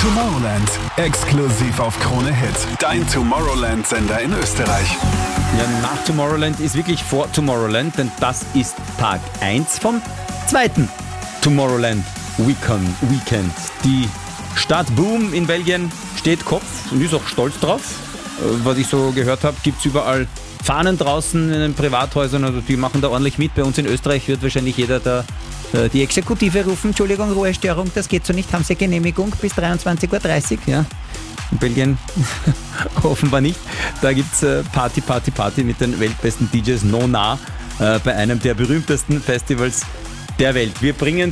Tomorrowland, exklusiv auf Krone Hit. Dein Tomorrowland-Sender in Österreich. Ja, nach Tomorrowland ist wirklich vor Tomorrowland, denn das ist Tag 1 vom zweiten Tomorrowland Weekend. Die Stadt Boom in Belgien steht Kopf und ist auch stolz drauf. Was ich so gehört habe, gibt es überall Fahnen draußen in den Privathäusern, also die machen da ordentlich mit. Bei uns in Österreich wird wahrscheinlich jeder da die Exekutive rufen, Entschuldigung, Ruhestörung, das geht so nicht, haben Sie Genehmigung bis 23.30 Uhr, ja. In Belgien offenbar nicht. Da gibt es Party mit den weltbesten DJs No Nah bei einem der berühmtesten Festivals der Welt. Wir bringen